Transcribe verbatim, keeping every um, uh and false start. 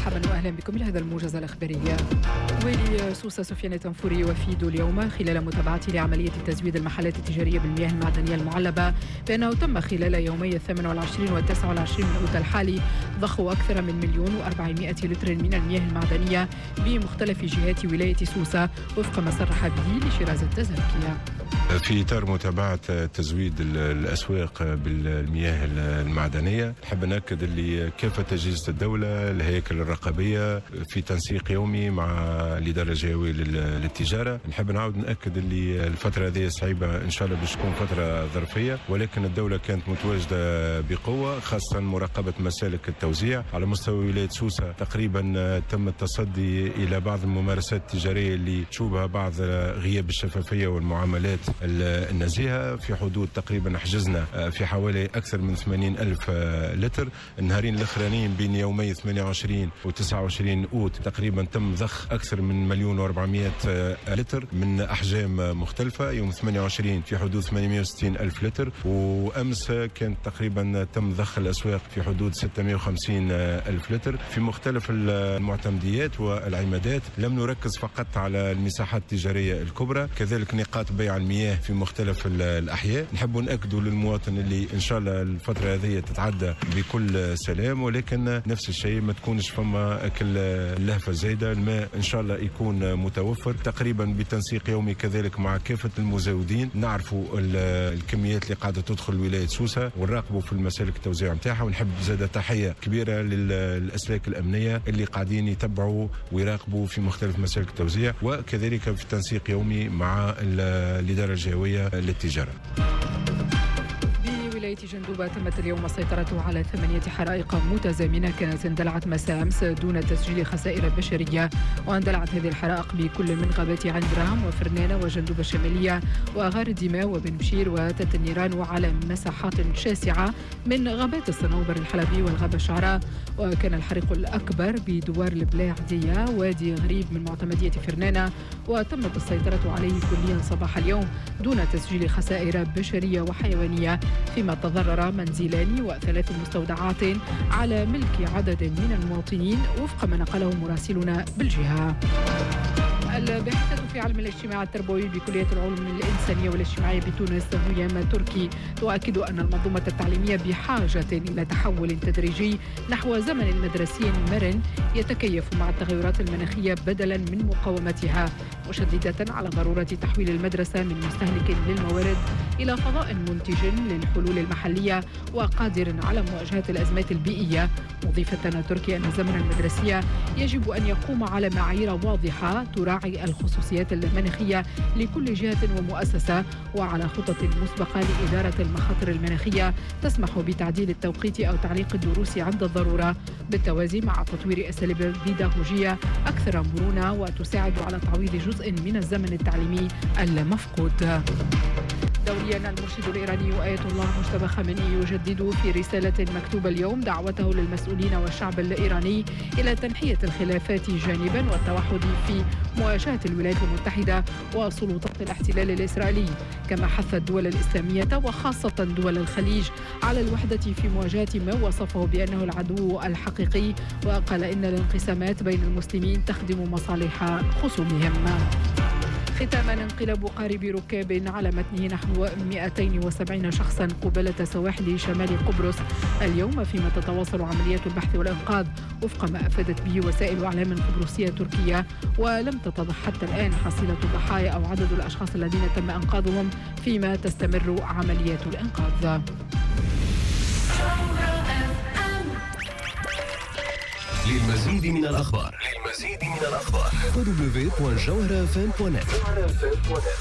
مرحبا واهلا بكم الى هذا الموجز الاخباري. والي سوسة سفيان تنفوري يفيد اليوم خلال متابعته لعمليه تزويد المحلات التجاريه بالمياه المعدنيه المعلبه بانه تم خلال يومي الثامن والعشرين والتاسع والعشرين من أوت الحالي ضخ اكثر من مليون وأربعمائة لتر من المياه المعدنيه بمختلف جهات ولايه سوسة وفق ما صرح به لشيراز التزكيه. في إطار متابعة تزويد الأسواق بالمياه المعدنية، نحب نأكد اللي كافة أجهزة الدولة الهياكل الرقابية في تنسيق يومي مع الإدارة الجهوية للتجارة. نحب نعاود نأكد اللي الفترة هذه صعيبة إن شاء الله باش تكون فترة ظرفية، ولكن الدولة كانت متواجدة بقوة، خاصة مراقبة مسالك التوزيع على مستوى ولاية سوسة. تقريبا تم التصدي إلى بعض الممارسات التجارية اللي تشوبها بعض غياب الشفافية والمعاملات النزيهة. في حدود تقريبا حجزنا في حوالي أكثر من ثمانين ألف لتر. النهارين الأخرانيين بين يومي ثمانية وعشرين وتسعة وعشرين أوت تقريبا تم ضخ أكثر من مليون وأربعمائة لتر من أحجام مختلفة. يوم ثمانية وعشرين في حدود ثمانمائة وستين ألف لتر، وأمس كانت تقريبا تم ضخ الأسواق في حدود ستمائة وخمسين ألف لتر في مختلف المعتمديات والعمادات. لم نركز فقط على المساحات التجارية الكبرى، كذلك نقاط بيع المياه في مختلف الأحياء. نحب نأكدوا للمواطن اللي إن شاء الله الفترة هذه تتعدى بكل سلام، ولكن نفس الشيء ما تكونش فما أكل لهفة زايدة. الماء إن شاء الله يكون متوفر تقريبا بتنسيق يومي كذلك مع كافة المزودين. نعرفوا الكميات اللي قاعدة تدخل ولاية سوسة ونراقبوا في المسالك التوزيع متاعها. ونحب زادة تحية كبيرة للأسلاك الأمنية اللي قاعدين يتبعوا ويراقبوا في مختلف مسالك التوزيع، وكذلك في تنسيق يومي مع الإدارة الجهوية للتجارة. بولاية جندوبة تمت اليوم السيطرة على ثمانية حرائق متزامنة كانت اندلعت مساء أمس دون تسجيل خسائر بشرية، واندلعت هذه الحرائق بكل من غابات عين برام وفرنانة وجندوبة الشمالية وغار الدماء وبن بشير وتات النيران، وعلى مساحات شاسعة من غابات الصنوبر الحلبي والغابة الشعراء. وكان الحريق الأكبر بدوار البلاعدية وادي غريب من معتمدية فرنانة، وتمت السيطرة عليه كليا صباح اليوم دون تسجيل خسائر بشرية وحيوانية، فيما تضرر منزلان وثلاث مستودعات على ملك عدد من المواطنين وفق ما نقله مراسلنا بالجهة. الباحثة في علم الاجتماع التربوي بكلية العلوم الإنسانية والاجتماعية بتونس هيام تركي تؤكد أن المنظومة التعليمية بحاجة إلى تحول تدريجي نحو زمن مدرسي مرن يتكيف مع التغيرات المناخية بدلا من مقاومتها، مشددة على ضرورة تحويل المدرسة من مستهلك للموارد إلى فضاء منتج للحلول المحلية وقادر على مواجهة الأزمات البيئية، مضيفة تركيا أن الزمن المدرسي يجب أن يقوم على معايير واضحة تراعي الخصوصيات المناخية لكل جهة ومؤسسة، وعلى خطط مسبقة لإدارة المخاطر المناخية تسمح بتعديل التوقيت أو تعليق الدروس عند الضرورة، بالتوازي مع تطوير أساليب بيداغوجية أكثر مرونة وتساعد على تعويض جزء من الزمن التعليمي المفقود. دوليا، المرشد الإيراني آية الله مجتبى خامنئي يجدد في رسالة مكتوبة اليوم دعوته للمسؤولين والشعب الإيراني إلى تنحية الخلافات جانبا والتوحد في مواجهة الولايات المتحدة وسلطات الاحتلال الإسرائيلي، كما حث الدول الإسلامية وخاصة دول الخليج على الوحدة في مواجهة ما وصفه بأنه العدو الحقيقي، وقال إن الانقسامات بين المسلمين تخدم مصالح خصومهم. ختاما، انقلاب قارب ركاب على متنه نحو مئتين وسبعين شخصا قبالة سواحل شمال قبرص اليوم، فيما تتواصل عمليات البحث والإنقاذ وفق ما أفادت به وسائل إعلام قبرصية تركية، ولم تتضح حتى الآن حصيلة الضحايا أو عدد الأشخاص الذين تم إنقاذهم، فيما تستمر عمليات الإنقاذ. للمزيد من الأخبار للمزيد من الأخبار دبليو دبليو دوت جوهرة إف إم دوت نت.